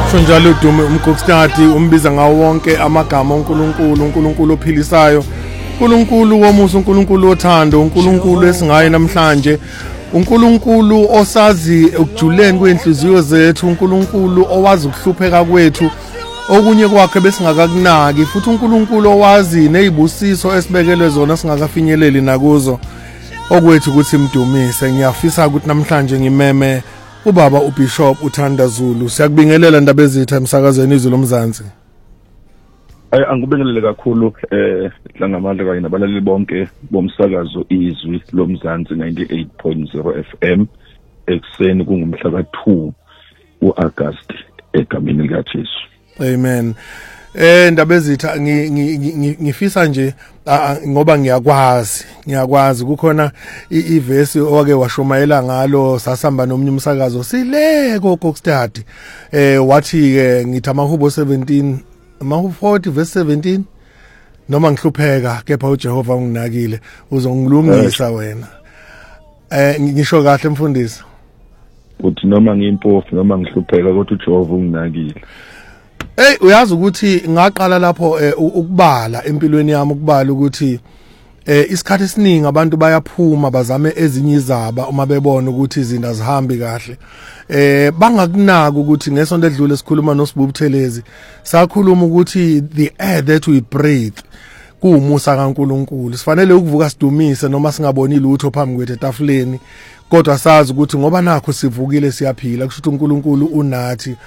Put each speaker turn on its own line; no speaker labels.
Sho njalo udume umgokstadi umbiza ngawo wonke amagama uNkulunkulu, uNkulunkulu ophilisayo, uNkulunkulu womusa, uNkulunkulu othando, uNkulunkulu esingayi namhlanje, uNkulunkulu osazi ukujuleni kwenhliziyo zethu, uNkulunkulu owazi ukuhlupheka kwethu okunye kwakhe besingakakunaki, futhi uNkulunkulu owazi nezibusiso esibekelwe zona singakafinyeleli nakuzo okwethu ukuthi imdumise. Ngiyafisa ukuthi namhlanje ngimeme ubaba uBishop uThanda Zulu. Siyakubingelela Ndaba Ezitha emsakazweni Izwi Lomzansi.
Angibingelele kakhulu hlangamandla kanye nabalaleli bonke bomsakazo Izwi Lomzansi 98.0 FM ekseni kungumhla ka2 uAugust egameni likaJesu.
Amen. Ndaba Ezitha ngifisa nje ngoba ngiyakwazi kukhona ivesi owake washumayela ngalo sasamba nomnye umsakazo sile kokokstadi wathi ke ngithi amahubo 17 amahubo 40 verse 17 noma ngihlupheka kepha uJehova unginakile uzongilungisa wena. Ngisho kahle mfundisi
uthi noma ngiyimpofu noma ngihlupheka kodwa uJehova unginakile.
Uyazi ukuthi ngaqala lapho ukubala empilweni yami ukubala ukuthi isikhathi esiningi abantu bayaphuma bazame ezinye izaba uma bebona ukuthi izinto azihambi kahle. Bangakunaka ukuthi ngesonto edlule sikhuluma noSibubuthelezi sakhuluma ukuthi the air that we breathe kuumusa kaNkulunkulu. Sifanele ukuvuka sidumise noma singaboni lutho phambi kwethu etafuleni, kodwa sazi ukuthi ngoba nakho sivukile siyaphila kusho ukuthi uNkulunkulu unathi